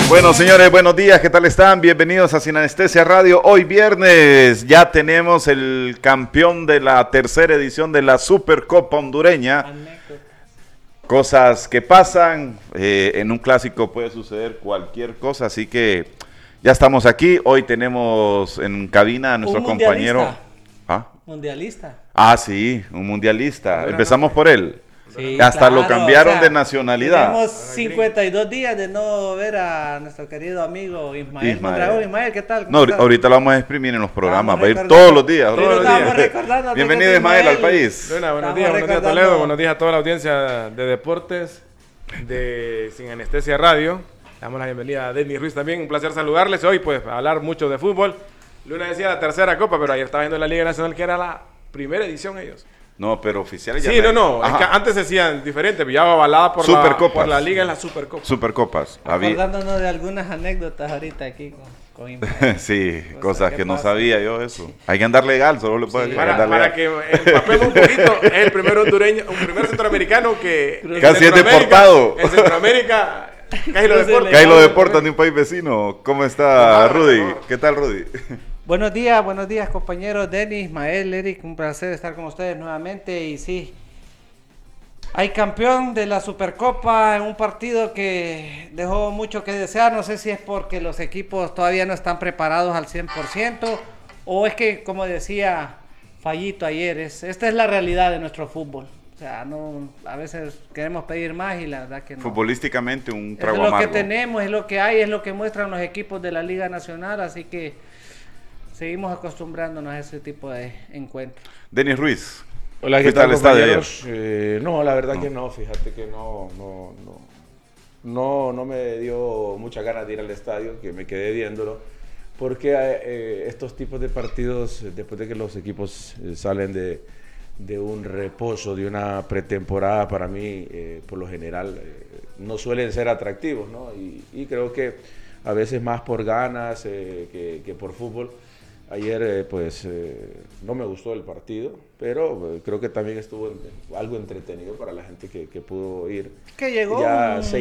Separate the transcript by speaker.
Speaker 1: Bueno, señores, buenos días, ¿qué tal están? Bienvenidos a Sin Anestesia Radio. Hoy viernes ya tenemos el campeón de la tercera edición de la Supercopa hondureña. Cosas que pasan, en un clásico puede suceder cualquier cosa, así que ya estamos aquí. Hoy tenemos en cabina a nuestro compañero. ¿Ah?
Speaker 2: Mundialista.
Speaker 1: Ah, sí, un mundialista. Empezamos por él.
Speaker 2: Sí,
Speaker 1: hasta
Speaker 2: claro,
Speaker 1: lo cambiaron de nacionalidad.
Speaker 2: Tenemos 52 días de no ver a nuestro querido amigo Ismael Mondragón. Ismael, ¿qué tal?
Speaker 1: No, ahorita lo vamos a exprimir en los programas, va a ir todos los días. Bienvenido Ismael al país.
Speaker 3: Buenos días Toledo, buenos días a toda la audiencia de deportes de Sin Anestesia Radio. Damos la bienvenida a Denis Ruiz también, un placer saludarles. Hoy pues a hablar mucho de fútbol. Luna decía la tercera copa, pero ayer estaba viendo la Liga Nacional que era la primera edición ellos.
Speaker 1: No, pero oficial ya.
Speaker 3: Sí, no. Es que antes se decían diferente, pero ya avalada por la Liga en la Supercopa.
Speaker 1: Supercopas.
Speaker 2: Acordándonos de algunas anécdotas ahorita aquí con Ismael.
Speaker 1: Sí, cosas que no sabía yo eso. Hay que andar legal, solo le puedo decir.
Speaker 3: Para que empapemos un poquito, es el primer hondureño, un primer centroamericano que
Speaker 1: casi es deportado.
Speaker 3: En Centroamérica
Speaker 1: casi lo deportan de un país vecino. ¿Cómo está Rudy? ¿Qué tal, Rudy?
Speaker 2: Buenos días compañeros, Denis, Ismael, Eric, un placer estar con ustedes nuevamente. Y sí, hay campeón de la Supercopa en un partido que dejó mucho que desear. No sé si es porque los equipos todavía no están preparados al 100% o es que, como decía Fallito ayer, esta es la realidad de nuestro fútbol. O sea, no, a veces queremos pedir más y la verdad que no.
Speaker 1: Futbolísticamente un trago
Speaker 2: amargo. Es lo
Speaker 1: amargo.
Speaker 2: que tenemos, es lo que hay, es lo que muestran los equipos de la Liga Nacional, así que seguimos acostumbrándonos a ese tipo de encuentros.
Speaker 1: Denis Ruiz.
Speaker 4: Hola, ¿qué tal, compañeros? No, la verdad que no, fíjate que no me dio muchas ganas de ir al estadio, que me quedé viéndolo, porque estos tipos de partidos, después de que los equipos salen de un reposo, de una pretemporada, para mí, por lo general, no suelen ser atractivos, ¿no? Y creo que a veces más por ganas que por fútbol. Ayer no me gustó el partido, pero creo que también estuvo algo entretenido para la gente que pudo ir.
Speaker 2: Que llegó
Speaker 4: ya